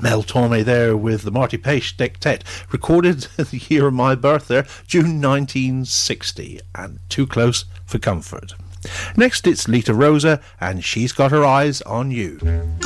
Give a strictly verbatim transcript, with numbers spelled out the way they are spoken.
Mel Torme there with the Marty Page Dectet, recorded the year of my birth there, June nineteen sixty, and Too Close for Comfort. Next it's Lita Rosa and She's Got Her Eyes on You.